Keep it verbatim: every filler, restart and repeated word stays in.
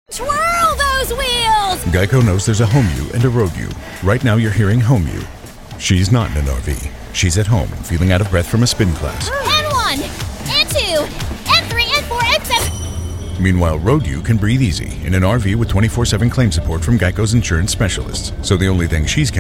Twirl those wheels! Geico knows there's a home you and a road you. Right now you're hearing home you. She's not in an R V. She's at home and feeling out of breath from a spin class. And one, and two, and three, and four, and seven. Meanwhile, road you can breathe easy in an R V with twenty-four seven claim support from Geico's insurance specialists. So the only thing she's